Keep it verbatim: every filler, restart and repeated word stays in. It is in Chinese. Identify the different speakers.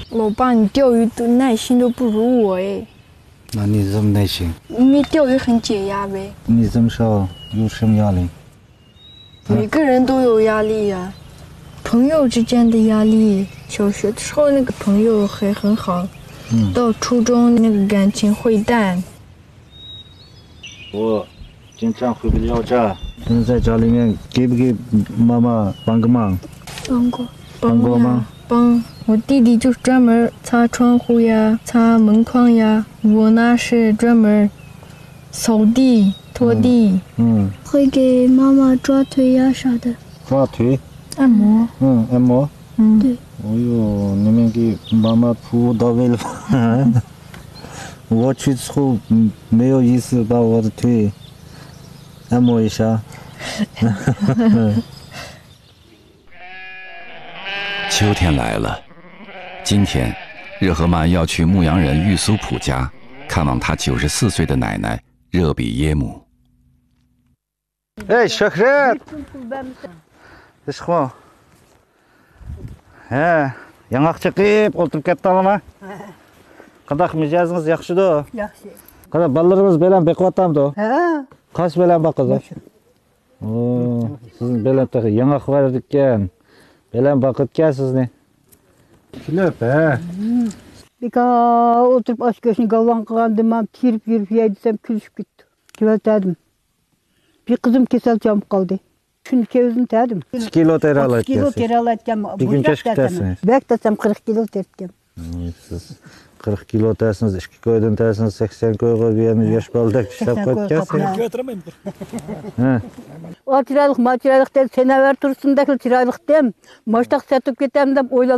Speaker 1: 老爸，你钓鱼的耐心都不如我哎。
Speaker 2: 那你这么耐心？
Speaker 1: 因为钓鱼很解压呗。
Speaker 2: 你这么少有什么压力？
Speaker 1: 每个人都有压力呀、啊，朋友之间的压力。小学的时候那个朋友还很好，嗯，到初中那个感情会淡。
Speaker 2: 我经常回不了家，现在在家里面给不给妈妈帮个忙？
Speaker 1: 帮过，
Speaker 2: 帮过吗？
Speaker 1: 帮。我弟弟就是专门擦窗户呀、擦门框呀，我呢是专门扫地、拖地。
Speaker 2: 嗯，嗯
Speaker 3: 会给妈妈抓腿呀啥的。
Speaker 2: 抓腿？
Speaker 1: 按摩。
Speaker 2: 嗯，按摩。
Speaker 1: 嗯，
Speaker 3: 对。
Speaker 2: 哎呦，你们给妈妈服务到位了吧？我去之后，嗯，没有意思把我的腿按摩一下。
Speaker 4: 秋天来了，今天，热河曼要去牧羊人玉苏普家看望他九十四岁的奶奶热比耶姆。
Speaker 2: 哎，小黑，这是什哎, 양ақшы қиып отырып кеттіңіз ма? Қандай мижазыңыз жақсы да?
Speaker 5: Жақсы.
Speaker 2: Қандай балаларыңыз белән бекіп атамды?
Speaker 5: Ха.
Speaker 2: Қайсы белән бақызы? О, сіздің белән тағы яңақ бар екен. Белән бақыт кәсізне. Күліп, ә?
Speaker 5: Бека отырып аш көшін галван қылғанды мам тиріп жүріп ейдісем күлішіп кетті. Кебәтәдім. Bir kızım kesel çamp kaldı. Şunu kevizini terdim.
Speaker 2: Kaç kilo ter alaydı?
Speaker 5: Kilo ter alaydım.
Speaker 2: Bir gün keşke tersiniz.
Speaker 5: Bek desem kırk kilo terdim.
Speaker 2: Siz qirq kilo tersiniz, ikki koydan tersiniz, sakson koyga bir yosh boladak ishlab qo'yibkasiz. Ha.
Speaker 5: O chiroylik, ma chiroylik deb senaver tursin da chiroylik dem. Moshtoq satib ketam deb o'ylanib